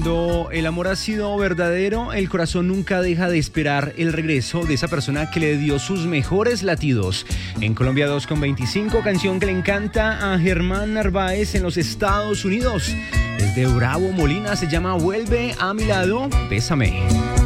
Cuando el amor ha sido verdadero, el corazón nunca deja de esperar el regreso de esa persona que le dio sus mejores latidos. En Colombia 2.25, canción que le encanta a Germán Narváez en los Estados Unidos. Desde Bravo, Molina, se llama Vuelve a mi lado, bésame.